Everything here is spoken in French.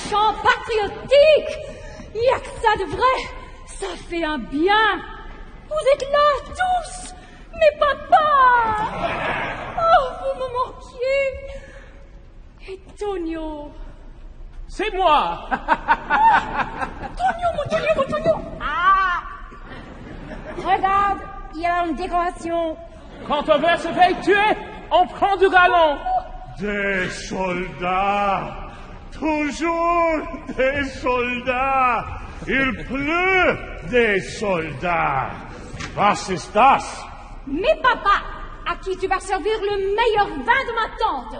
chant patriotique. Il y a que ça de vrai. Ça fait un bien. Vous êtes là tous. Mais papa. Oh, vous me manquiez. Et Tonio. C'est moi. Tonio. Ah. Regarde, il y a une décoration. Quand on veut s'effectuer, on prend du galon. Des soldats. Toujours des soldats. Il pleut des soldats. Was ist das? Mais papa, à qui tu vas servir le meilleur vin de ma tante?